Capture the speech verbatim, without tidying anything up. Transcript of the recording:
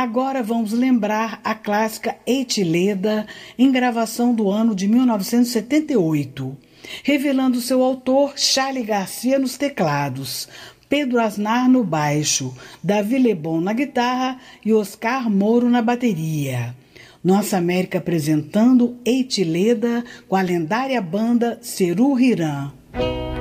Agora vamos lembrar a clássica Eitileda, em gravação do ano de mil novecentos e setenta e oito, revelando seu autor Charly Garcia nos teclados, Pedro Aznar no baixo, Davi Lebon na guitarra e Oscar Moro na bateria. Nossa América apresentando Eitileda com a lendária banda Seru Hirã.